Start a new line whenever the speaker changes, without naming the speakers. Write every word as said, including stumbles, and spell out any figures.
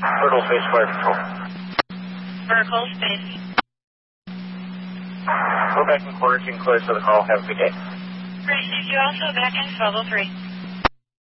Vertical Space Flight Control.
Vertical Space.
Go back in quarantine, close to the call. Have a good day.
Great, thank you. Also back in twelve oh three.